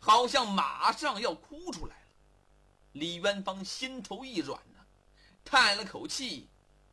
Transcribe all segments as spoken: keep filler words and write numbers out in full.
好像马上要哭出来了。李元芳心头一软呢、啊，叹了口气：“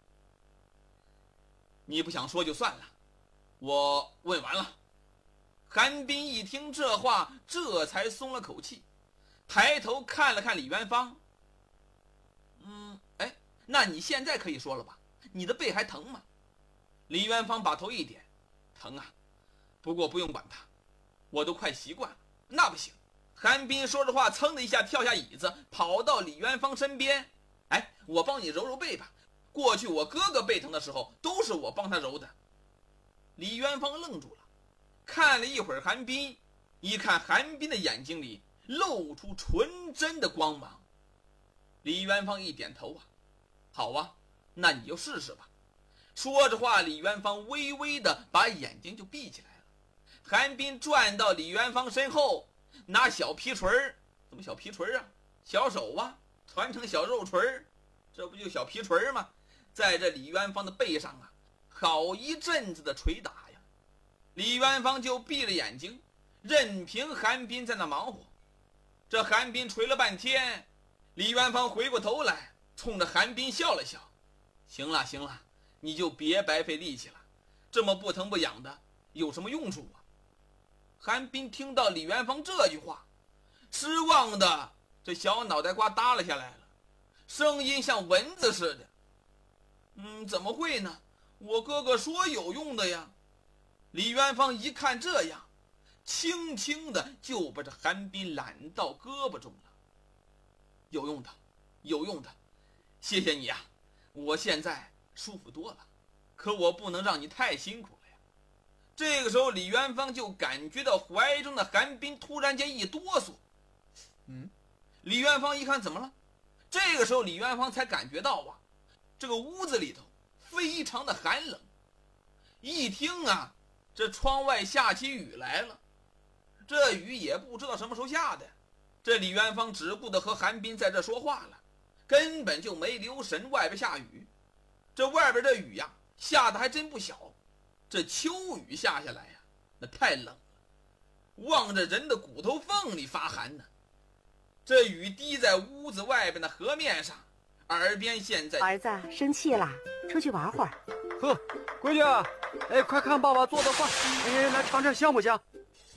你不想说就算了，我问完了。”韩冰一听这话，这才松了口气，抬头看了看李元芳：“嗯，哎，那你现在可以说了吧？你的背还疼吗？”李元芳把头一点：“疼啊，不过不用管它，我都快习惯了。”“那不行！”韩冰说着话，噌的一下跳下椅子，跑到李元芳身边：“哎，我帮你揉揉背吧。过去我哥哥背疼的时候，都是我帮他揉的。”李元芳愣住了，看了一会儿韩冰，一看韩冰的眼睛里露出纯真的光芒。李元芳一点头：“啊，好啊，那你就试试吧。”说着话，李元芳微微的把眼睛就闭起来了。韩冰转到李元芳身后，拿小皮锤儿，怎么小皮锤啊？小手啊，传成小肉锤儿，这不就小皮锤吗？在这李元芳的背上啊，好一阵子的捶打呀。李元芳就闭了眼睛，任凭韩冰在那忙活。这韩冰捶了半天，李元芳回过头来，冲着韩冰笑了笑：“行了行了，你就别白费力气了，这么不疼不痒的，有什么用处啊？”韩冰听到李元芳这句话，失望的这小脑袋瓜耷拉下来了，声音像蚊子似的：“嗯，怎么会呢？我哥哥说有用的呀。”李元芳一看这样，轻轻的就把这韩冰揽到胳膊中了：“有用的，有用的，谢谢你啊，我现在舒服多了，可我不能让你太辛苦了呀。”这个时候，李元芳就感觉到怀中的韩冰突然间一哆嗦。嗯，李元芳一看怎么了？这个时候，李元芳才感觉到啊，这个屋子里头非常的寒冷。一听啊，这窗外下起雨来了，这雨也不知道什么时候下的。这李元芳只顾得和韩冰在这说话了，根本就没留神外边下雨。这外边这雨呀，下的还真不小。这秋雨下下来呀，那太冷了，望着人的骨头缝里发寒呢。这雨滴在屋子外边的河面上，耳边现在：“ 儿子生气了，出去玩会儿。”“ 呵，闺女，哎，快看爸爸做的饭，哎，来尝尝香不香？”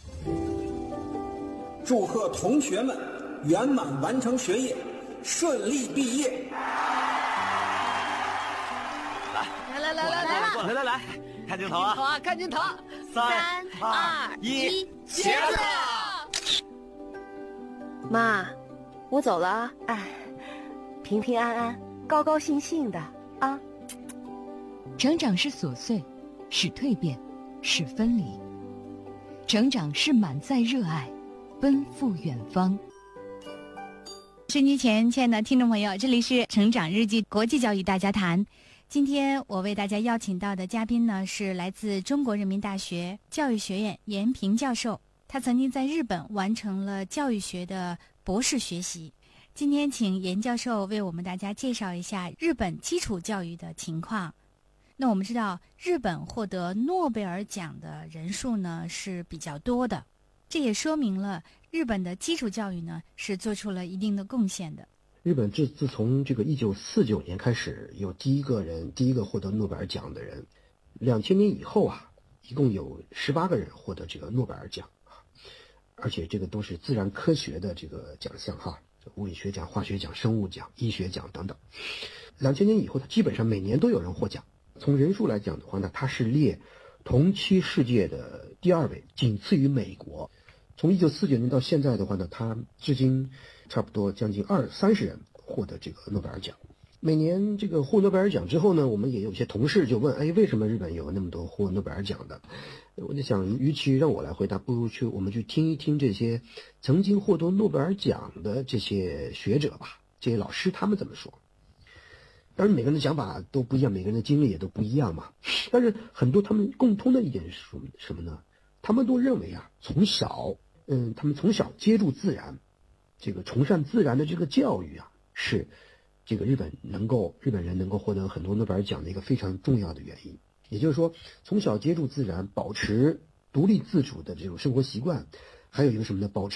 祝贺同学们圆满完成学业，顺利毕业。 来来来来来来来来，看镜头啊！ 好啊，看镜头！ 三二一，起来！ 妈，我走了啊！哎，平平安安，高高兴兴的啊！ 成长是琐碎，是蜕变，是分离；成长是满载热爱，奔赴远方。 收音机前，亲爱的听众朋友，这里是成长日记国际教育大家谈。今天我为大家邀请到的嘉宾呢，是来自中国人民大学教育学院严平教授。他曾经在日本完成了教育学的博士学习。今天请严教授为我们大家介绍一下日本基础教育的情况。那我们知道，日本获得诺贝尔奖的人数呢是比较多的，这也说明了日本的基础教育呢是做出了一定的贡献的。 日本自自从这个一九四九年开始，有第一个人，第一个获得诺贝尔奖的人。两千年以后啊，一共有十八个人获得这个诺贝尔奖啊，而且这个都是自然科学的这个奖项哈，物理学奖、化学奖、生物奖、医学奖等等。两千年以后，他基本上每年都有人获奖。从人数来讲的话呢，他是列同期世界的第二位，仅次于美国。从一九四九年到现在的话呢，他至今差不多将近二三十人获得这个诺贝尔奖。每年这个获诺贝尔奖之后呢，我们也有些同事就问，哎，为什么日本有那么多获诺贝尔奖的？我就想，与其让我来回答，不如去我们去听一听这些曾经获得诺贝尔奖的这些学者吧，这些老师他们怎么说。当然每个人的想法都不一样，每个人的经历也都不一样嘛。但是很多他们共通的一点是什么呢？他们都认为啊，从小嗯，他们从小接触自然，这个崇尚自然的这个教育啊，是这个日本能够日本人能够获得很多诺贝尔奖的一个非常重要的原因。也就是说，从小接触自然，保持独立自主的这种生活习惯，还有一个什么呢？保持